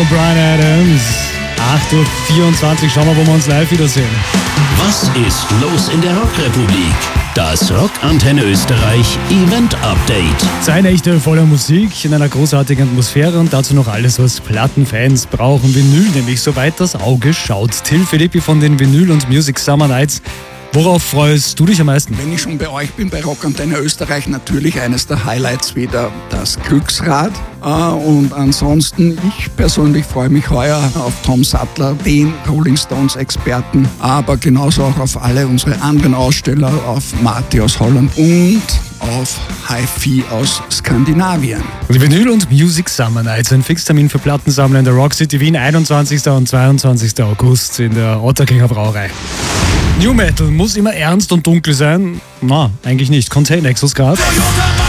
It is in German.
von Bryan Adams. 8:24 Uhr, schauen wir, wo wir uns live wiedersehen. Was ist los in der Rockrepublik? Das Rockantenne Österreich Event Update. Eine echte volle Musik in einer großartigen Atmosphäre und dazu noch alles, was Plattenfans brauchen. Vinyl, nämlich soweit das Auge schaut. Till Philippi von den Vinyl und Music Summer Nights. Worauf freust du dich am meisten? Wenn ich schon bei euch bin, bei Rockantenne Österreich, natürlich eines der Highlights wieder das Glücksrad. Und ansonsten, ich persönlich freue mich heuer auf Tom Sattler, den Rolling Stones Experten, aber genauso auch auf alle unsere anderen Aussteller, auf Marty aus Holland und auf Hi-Fi aus Skandinavien. Die Vinyl und Music Summer Nights, ein Fixtermin für Plattensammler in der Rock City Wien, 21. und 22. August in der Otterkringer Brauerei. New Metal muss immer ernst und dunkel sein? Na, eigentlich nicht. Contain Exos gerade.